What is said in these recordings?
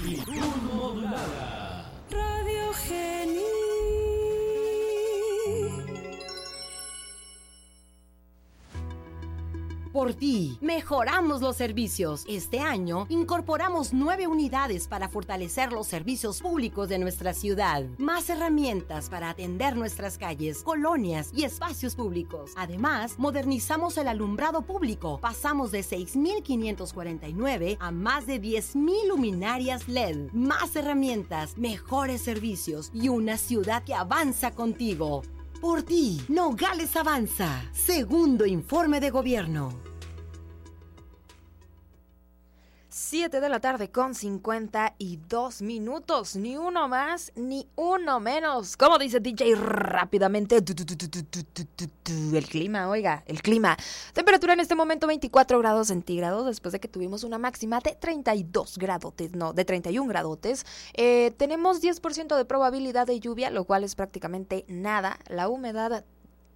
Amplitud modulada. Radio Geni. Por ti, mejoramos los servicios. Este año, incorporamos 9 unidades para fortalecer los servicios públicos de nuestra ciudad. Más herramientas para atender nuestras calles, colonias y espacios públicos. Además, modernizamos el alumbrado público. Pasamos de 6,549 a más de 10,000 luminarias LED. Más herramientas, mejores servicios y una ciudad que avanza contigo. Por ti, Nogales avanza. Segundo informe de gobierno. 7 de la tarde con 52 minutos. Ni uno más, ni uno menos. Como dice DJ rápidamente. El clima, oiga, el clima. Temperatura en este momento 24 grados centígrados. Después de que tuvimos una máxima de 32 gradotes, no, de 31 gradotes. Tenemos 10% de probabilidad de lluvia, lo cual es prácticamente nada. La humedad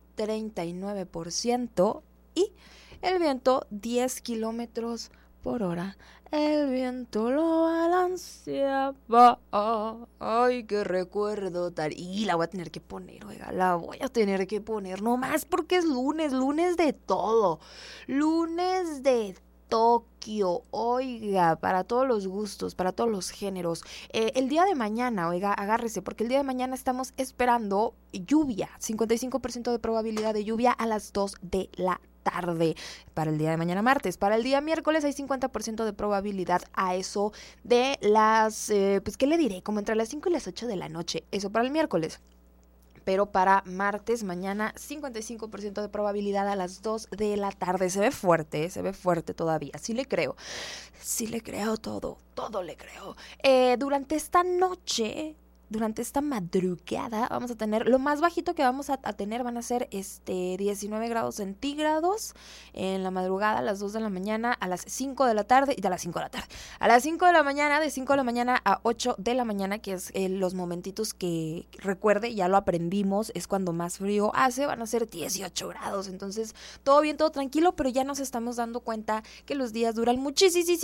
39% y el viento 10 kilómetros por hora. El viento lo balanceaba. Ay, qué recuerdo tal. Y la voy a tener que poner, oiga, la voy a tener que poner. No más porque es lunes de todo. Lunes de Tokio, oiga, para todos los gustos, para todos los géneros. El día de mañana, oiga, agárrese, porque el día de mañana estamos esperando lluvia, 55% de probabilidad de lluvia a las 2 de la tarde, para el día de mañana martes. Para el día miércoles hay 50% de probabilidad a eso de las, pues, ¿qué le diré? Como entre las 5 y las 8 de la noche, eso para el miércoles. Pero para martes, mañana, 55% de probabilidad a las 2 de la tarde. Se ve fuerte todavía. Sí le creo todo le creo. Durante esta noche, durante esta madrugada, vamos a tener, lo más bajito que vamos a tener van a ser 19 grados centígrados en la madrugada, a las 2 de la mañana, a las 5 de la tarde, y a las 5 de la tarde, a las 5 de la mañana, de 5 de la mañana a 8 de la mañana, que es los momentitos que, recuerde, ya lo aprendimos, es cuando más frío hace, van a ser 18 grados, entonces todo bien, todo tranquilo, pero ya nos estamos dando cuenta que los días duran muchísimo